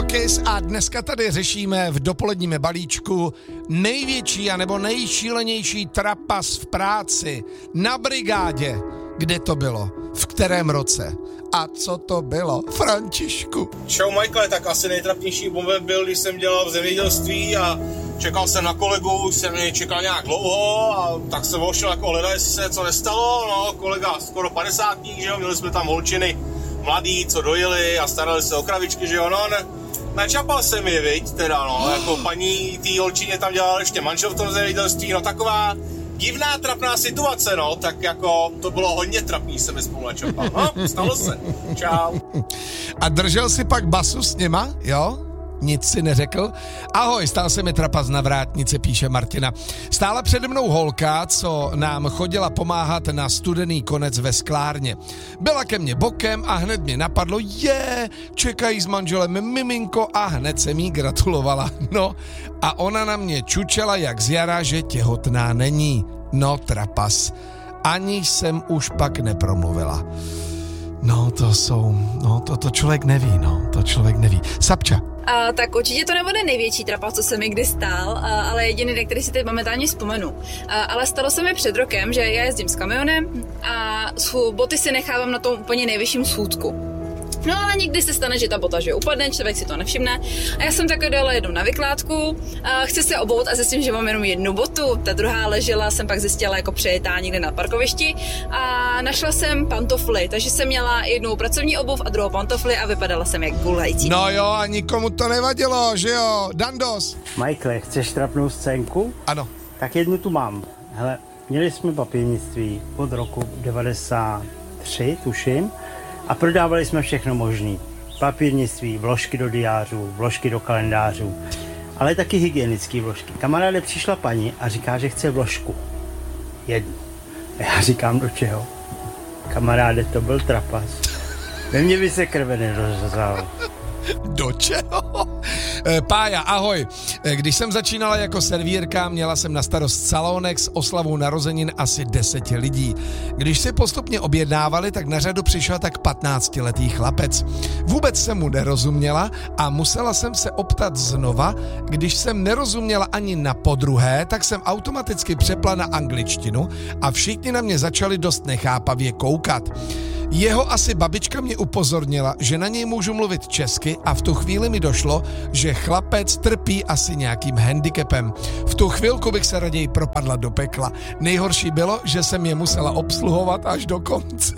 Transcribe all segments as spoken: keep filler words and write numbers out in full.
Radio Kiss a dneska tady řešíme v dopoledním balíčku největší anebo nejšílenější trapas v práci na brigádě. Kde to bylo? V kterém roce? A co to bylo? Františku. Čau Michael, tak asi nejtrapnější moment byl, když jsem dělal v zemědělství a čekal jsem na kolegu, už jsem mě čekal nějak dlouho a tak jsem ošel jako hledat, jestli se něco nestalo. No, kolega skoro padesátník, že jo, měli jsme tam holčiny mladý, co dojeli a starali se o kravičky, že jo, no ne, nečapal jsem je, viď, teda no, jako paní tý holčině tam dělal ještě manžel v tom zemědělství, no taková divná, trapná situace, no, tak jako to bylo hodně trapný, se mi spolu načapal, no, stalo se, čau. A držel si pak basu s něma, jo? Nic si neřekl? Ahoj, stál se mi trapas na vrátnici, píše Martina. Stála přede mnou holka, co nám chodila pomáhat na studený konec ve sklárně. Byla ke mně bokem a hned mě napadlo, je, čekají s manželem miminko a hned jsem jí gratulovala. No a ona na mě čučela jak z jara, že těhotná není. No trapas. Ani jsem už pak nepromluvila. No to jsou, no to, to člověk neví, no, to člověk neví. Sapča. A, tak určitě to nebude největší trapas, co se mi kdy stál, a, ale jediný, na který si teď momentálně vzpomenu. A, ale stalo se mi před rokem, že já jezdím s kamionem a boty si nechávám na tom úplně nejvyšším schůdku. No ale někdy se stane, že ta bota že upadne, člověk si to nevšimne. A já jsem takhle dole jedu na vykládku, a chci se obout a zjistím, že mám jenom jednu botu. Ta druhá ležela, jsem pak zjistila jako přejetá někde na parkovišti a našla jsem pantofly, takže jsem měla jednu pracovní obuv a druhou pantofly a vypadala jsem jak gulající. No jo, a nikomu to nevadilo, že jo? Dandos. Michael, chceš trapnou scénku? Ano. Tak jednu tu mám. Hele, měli jsme papírnictví od roku devadesát tři, tuším. A prodávali jsme všechno možný. Papírnictví, vložky do diářů, vložky do kalendářů, ale taky hygienické vložky. Kamaráde přišla paní a říká, že chce vložku. Jednu. A já říkám, do čeho? Kamaráde, to byl trapas. Ve mně by se krve nerozřezal. Do čeho? Pája, ahoj. Když jsem začínala jako servírka, měla jsem na starost salonek s oslavou narozenin asi deseti lidí. Když si postupně objednávali, tak na řadu přišel tak patnáctiletý chlapec. Vůbec jsem mu nerozuměla a musela jsem se optat znova. Když jsem nerozuměla ani na podruhé, tak jsem automaticky přepla na angličtinu a všichni na mě začali dost nechápavě koukat. Jeho asi babička mě upozornila, že na něj můžu mluvit česky a v tu chvíli mi došlo, že chlapec trpí asi nějakým handicapem. V tu chvilku bych se raději propadla do pekla. Nejhorší bylo, že jsem je musela obsluhovat až do konce.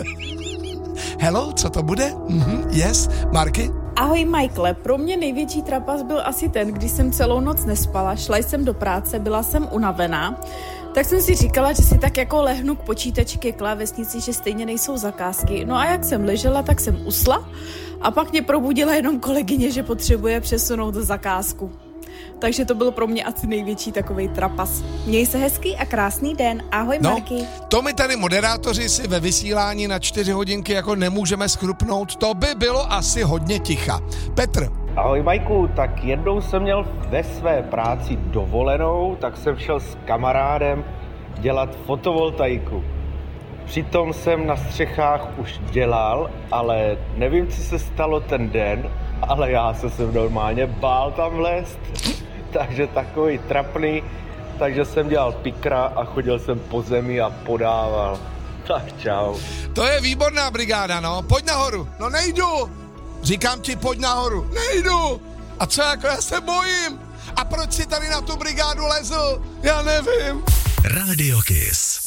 Hello, co to bude? Mhm, yes, Marky? Ahoj Michael, pro mě největší trapas byl asi ten, když jsem celou noc nespala, šla jsem do práce, byla jsem unavená, tak jsem si říkala, že si tak jako lehnu k počítači ke klávesnici, že stejně nejsou zakázky. No a jak jsem ležela, tak jsem usla a pak mě probudila jenom kolegyně, že potřebuje přesunout zakázku. Takže to byl pro mě asi největší takovej trapas. Měj se hezký a krásný den. Ahoj no, Marky. To my tady moderátoři si ve vysílání na čtyři hodinky jako nemůžeme schrupnout. To by bylo asi hodně ticha. Petr. Ahoj Majku, tak jednou jsem měl ve své práci dovolenou, tak jsem šel s kamarádem dělat fotovoltaiku. Přitom jsem na střechách už dělal, ale nevím, co se stalo ten den, ale já se jsem normálně bál tam vlézt. Takže takový trapný, takže jsem dělal pikra a chodil jsem po zemi a podával. Tak čau. To je výborná brigáda, no. Pojď nahoru. No nejdu. Říkám ti, pojď nahoru. Nejdu. A co jako, já se bojím. A proč si tady na tu brigádu lezl? Já nevím. Radio Kiss.